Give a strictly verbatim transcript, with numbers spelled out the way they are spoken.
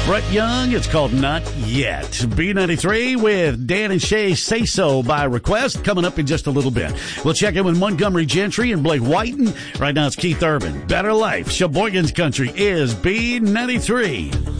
Brett Young, it's called Not Yet. B ninety-three with Dan and Shay Say So by request coming up in just a little bit. We'll check in with Montgomery Gentry and Blake Whiten. Right now it's Keith Urban. Better Life. Sheboygan's Country is B ninety-three.